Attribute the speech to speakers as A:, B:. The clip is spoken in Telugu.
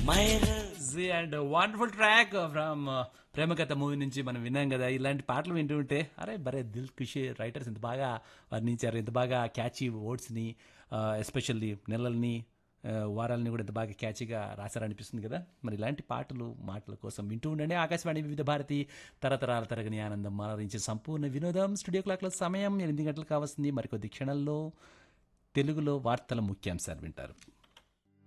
A: G and wonderful track from ప్రేమకథ movie నుంచి మనం విన్నాం కదా. ఇలాంటి పాటలు వింటూ ఉంటే అరే బరే దిల్ ఖుషి రైటర్స్ ఎంత బాగా వర్ణించారు, ఎంత బాగా క్యాచీ వర్డ్స్ని, ఎస్పెషల్లీ నెలల్ని, వారాలని కూడా ఎంత బాగా క్యాచీగా రాశారనిపిస్తుంది కదా. మరి ఇలాంటి పాటలు మాటల కోసం వింటూ ఉండండి. ఆకాశవాణి వివిధ భారతి తరతరాల తరగని ఆనందం మలరించే సంపూర్ణ వినోదం. స్టూడియో క్లాక్ల సమయం 8 గంటలు కావస్తుంది. మరికొద్ది క్షణాల్లో తెలుగులో వార్తల ముఖ్యాంశాలు వింటారు.